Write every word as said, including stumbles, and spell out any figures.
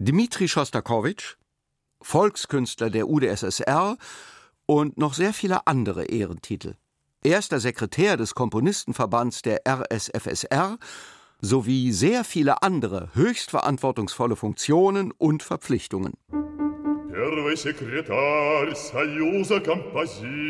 Dmitri Schostakowitsch, Volkskünstler der U d S S R und noch sehr viele andere Ehrentitel. Erster Sekretär des Komponistenverbands der R S F S R sowie sehr viele andere höchst verantwortungsvolle Funktionen und Verpflichtungen. Первый секретарь Союза композиторов.